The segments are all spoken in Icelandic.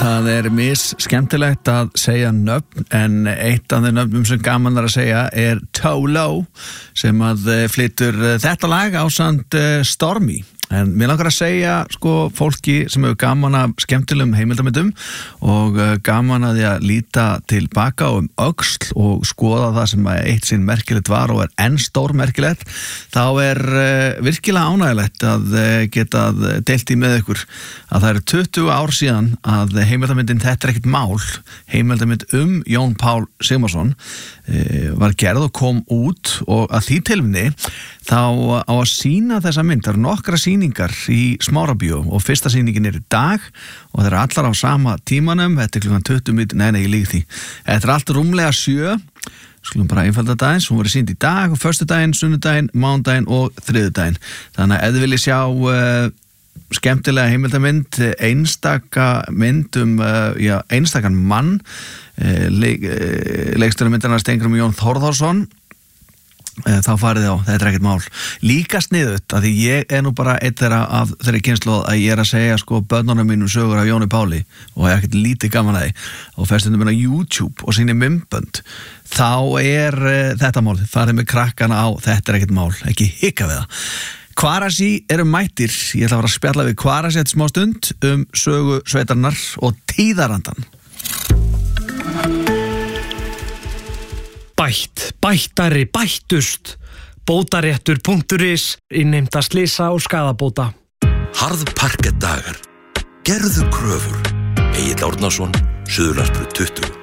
Það skemmtilegt að segja nöfn en eitt af þeim nöfnum sem gaman að segja Tolo sem að flytur þetta lag ásamt Stormy. En mér langar að segja fólki sem hefur gaman af skemmtilegum heimildamyndum og gaman að því að líta tilbaka öxl og skoða það sem eitt sinn merkilegt var og enn stórmerkilegt, þá virkilega ánægilegt að geta deilt í með ykkur að það 20 ár síðan að heimildamyndin Þetta ekkert mál, heimildamynd Jón Pál Sigmarsson var gerð og kom út og að því tilefni þá á að sýna þessa mynd. Það nokkra sýningar í Smárabíó og fyrsta sýningin í dag og það allar á sama tímanum. Þetta klukkan 20, nei, ég lík því. Þetta allt rúmlega 7. Skulum bara einfalda dagins, hún verið sýnd í dag og föstudaginn, sunnudaginn, mánudaginn og þriðjudaginn. Þannig að ef þið viljið sjá skemmtilega heimildamynd, einstaka mynd einstakan mann, leikstjóri myndarinnar Steingrímur Jón Þórðarsson, þá farið á Þetta ekkert mál. Líka sniðugt að því ég nú bara eitt þeirra af þeirri kynslóð að ég að segja börnunum mínum sögur af Jóni Páli og ég ekkert lítið gaman að því og festundum minn á YouTube og síni mymbönd, þá þetta mál, farið með krakkana á Þetta ekkert mál, ekki hika við það. Kvarasi mættir, ég ætla að fara að spjalla við Kvarasi eftir smá stund sögu sveitarnar og tíðarandan. Bættari, bættust, bótaréttur.is, innheimta slysa og skaðabóta. Harðparkettdagar, gerðu kröfur, Egill Árnason, Suðurlandsbraut 20.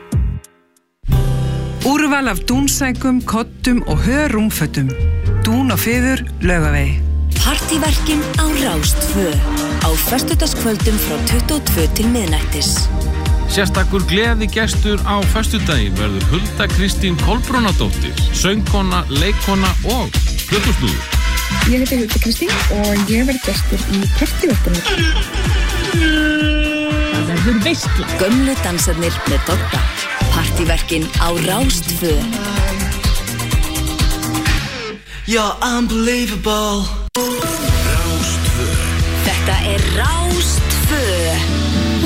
Úrval af dúnsækum, kottum og hörrúmfötum. Dún og fiður, Laugavegi. Partíverkin á Rás 2 á föstudagskvöldum frá 22 til miðnættis. Sérstakur gleðigestur á föstudaginn verður Hulda Kristín Kolbrúnadóttir, söngkona, leikkona og plötusnúður. Ég heiti Hulda Kristín og ég verð gestur í partíverkunum. Það verður veistla. Gömlu dansarnir með Dodda. Partíverkin á Rás 2. You're unbelievable. Rás 2. Þetta Rás 2.